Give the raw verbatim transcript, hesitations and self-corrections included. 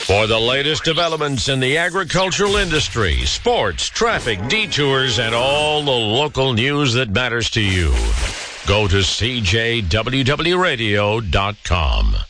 For the latest developments in the agricultural industry, sports, traffic, detours, and all the local news that matters to you, go to C J W W radio dot com.